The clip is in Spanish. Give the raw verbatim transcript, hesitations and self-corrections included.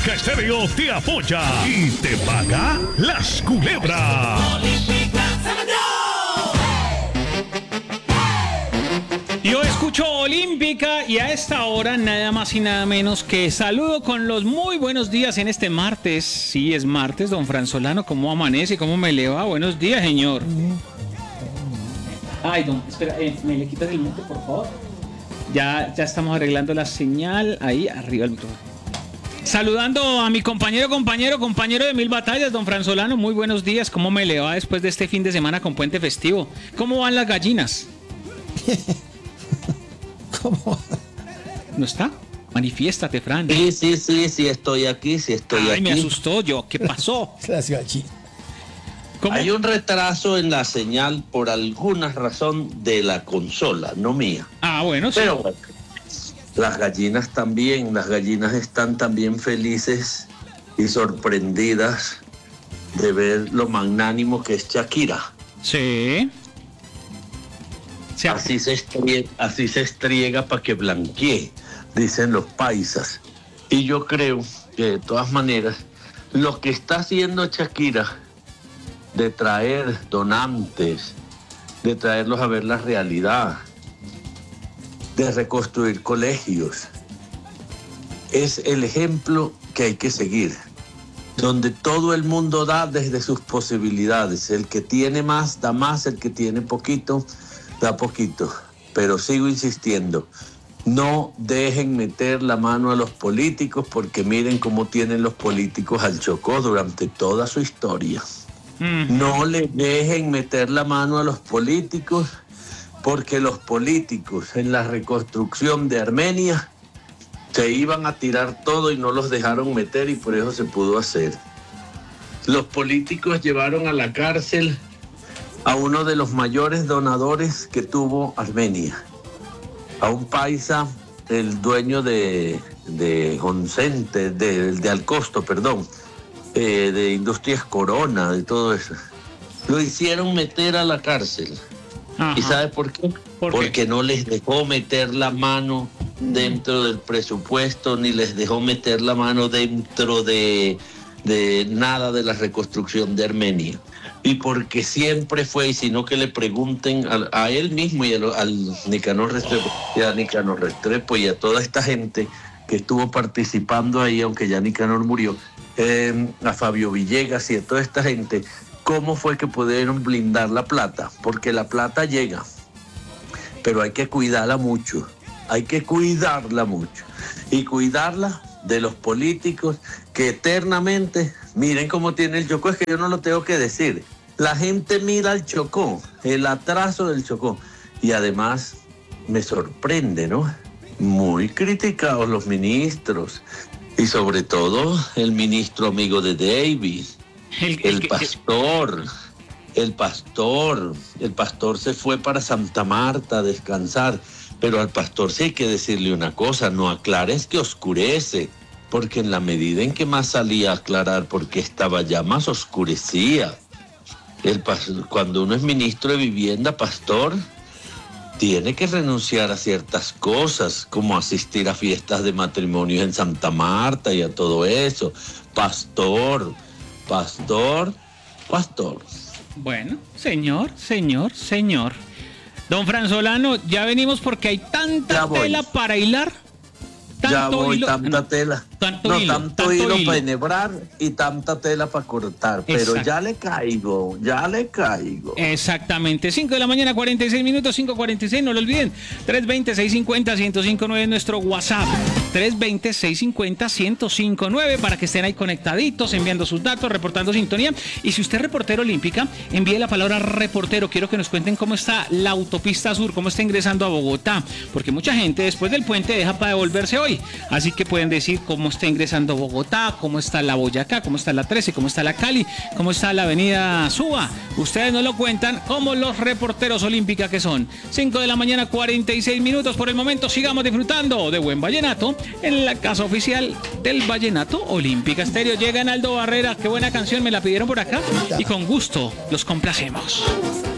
Olímpica Estéreo te apoya y te paga las culebras. Yo escucho Olímpica y a esta hora nada más y nada menos que saludo con los muy buenos días en este martes. Sí, es martes, don Franzolano, ¿cómo amanece? ¿Cómo me le va? Buenos días, señor. Ay, don, espera, eh, ¿me le quitas el mute, por favor? Ya, ya estamos arreglando la señal, ahí arriba el micrófono. Saludando a mi compañero, compañero, compañero de mil batallas, don Franzolano, muy buenos días. ¿Cómo me le va después de este fin de semana con puente festivo? ¿Cómo van las gallinas? ¿Cómo? ¿No está? Manifiéstate, Fran. Sí, sí, sí, sí, estoy aquí, sí, estoy Ay, aquí. me asustó yo. ¿Qué pasó? Las gallinas. ¿Cómo? Hay un retraso en la señal por alguna razón de la consola, no mía. Ah, bueno, sí. Pero bueno, las gallinas también, las gallinas están también felices y sorprendidas de ver lo magnánimo que es Shakira. Sí. Sí. Así se estriega, así se estriega para que blanquee, dicen los paisas. Y yo creo que de todas maneras, lo que está haciendo Shakira de traer donantes, de traerlos a ver la realidad, de reconstruir colegios, es el ejemplo que hay que seguir, donde todo el mundo da desde sus posibilidades. El que tiene más, da más, el que tiene poquito, da poquito. Pero sigo insistiendo, no dejen meter la mano a los políticos, porque miren cómo tienen los políticos al Chocó durante toda su historia. Mm. No le dejen meter la mano a los políticos, porque los políticos en la reconstrucción de Armenia se iban a tirar todo y no los dejaron meter, y por eso se pudo hacer. Los políticos llevaron a la cárcel a uno de los mayores donadores que tuvo Armenia, a un paisa, el dueño de, de Honcente, de, de Alcosto, perdón, eh, de Industrias Corona, de todo eso. Lo hicieron meter a la cárcel. Ajá. ¿Y sabe por qué? ¿Por Porque qué? No les dejó meter la mano dentro del presupuesto, ni les dejó meter la mano dentro de, de nada de la reconstrucción de Armenia. Y porque siempre fue, y sino que le pregunten a, a él mismo y a, al Nicanor Restrepo, y a Nicanor Restrepo y a toda esta gente que estuvo participando ahí, aunque ya Nicanor murió, eh, a Fabio Villegas y a toda esta gente, cómo fue que pudieron blindar la plata. Porque la plata llega, pero hay que cuidarla mucho, hay que cuidarla mucho, y cuidarla de los políticos que eternamente, miren cómo tiene el Chocó, es que yo no lo tengo que decir, la gente mira al Chocó, el atraso del Chocó, y además me sorprende, ¿no? Muy criticados los ministros, y sobre todo el ministro amigo de Davis, el, el, el pastor, el pastor, el pastor se fue para Santa Marta a descansar. Pero al pastor sí hay que decirle una cosa, no aclara, es que oscurece, porque en la medida en que más salía a aclarar, porque estaba ya más oscurecía. El pastor, cuando uno es ministro de vivienda, pastor, tiene que renunciar a ciertas cosas, como asistir a fiestas de matrimonio en Santa Marta y a todo eso. Pastor, pastor, pastor. Bueno, señor, señor, señor. Don Franzolano, ya venimos porque hay tanta tela para hilar. Tanto ya voy, hilo, tanta no, tela. Tanto no, hilo, tanto, tanto hilo, hilo para enhebrar y tanta tela para cortar. Pero Exacto. ya le caigo, ya le caigo. Exactamente. cinco de la mañana, cuarenta y seis minutos, cinco cuarenta y seis, no lo olviden. tres veinte, seiscientos cincuenta, ciento cinco nueve es nuestro WhatsApp. tres veinte, seiscientos cincuenta, ciento cinco nueve para que estén ahí conectaditos, enviando sus datos, reportando sintonía. Y si usted es reportero olímpica, envíe la palabra reportero. Quiero que nos cuenten cómo está la autopista sur, cómo está ingresando a Bogotá. Porque mucha gente después del puente deja para devolverse hoy. Así que pueden decir cómo está ingresando Bogotá, cómo está la Boyacá, cómo está la trece, cómo está la Cali, cómo está la avenida Suba. Ustedes nos lo cuentan como los reporteros olímpica que son. cinco de la mañana, cuarenta y seis minutos. Por el momento sigamos disfrutando de buen vallenato en la casa oficial del Vallenato Olímpica Estéreo. Llega Naldo Barrera, qué buena canción, me la pidieron por acá y con gusto los complacemos.